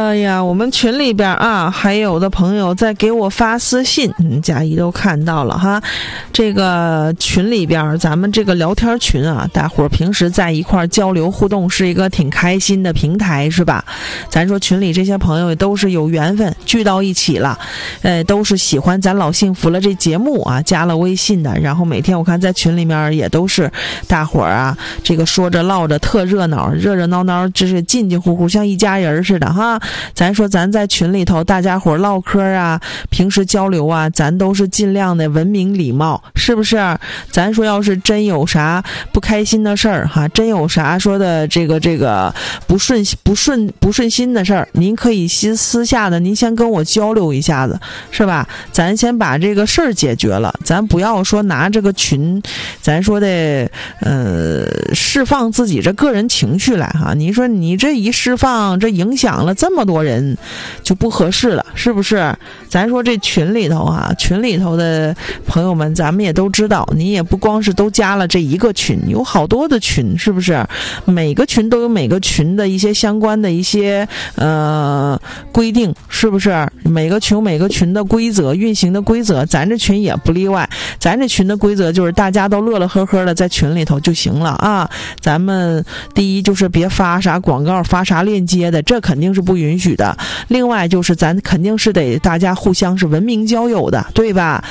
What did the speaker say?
呀，我们群里边啊，还有的朋友在给我发私信，佳怡都看到了哈。这个群里边，咱们这个聊天群啊，大伙儿平时在一块交流互动，是一个挺开心的平台，是吧？咱说群里这些朋友也都是有缘分聚到一起了，都是喜欢咱老幸福了这节目啊，加了微信的，然后每天我看在群里面也都是大伙儿啊，这个说着唠着特热闹，热热闹闹，就是近近乎乎，像一家人似的哈。咱说咱在群里头大家伙唠嗑啊，平时交流啊，咱都是尽量的文明礼貌，是不是？咱说要是真有啥不开心的事儿哈，真有啥说的这个不顺心的事儿，您可以私下的您先跟我交流一下子，是吧？咱先把这个事儿解决了，咱不要说拿这个群咱说的释放自己这个人情绪来哈。你说你这一释放，这影响了这么多人就不合适了，是不是？咱说这群里头啊，群里头的朋友们咱们也都知道，你也不光是都加了这一个群，有好多的群，是不是？每个群都有每个群的一些相关的一些规定，是不是？每个群的规则，运行的规则，咱这群也不例外。咱这群的规则就是大家都乐乐呵呵的在群里头就行了啊。咱们第一就是别发啥广告，发啥链接的，这肯定是不允许的。另外就是咱肯定是得大家互相是文明交友的，对吧？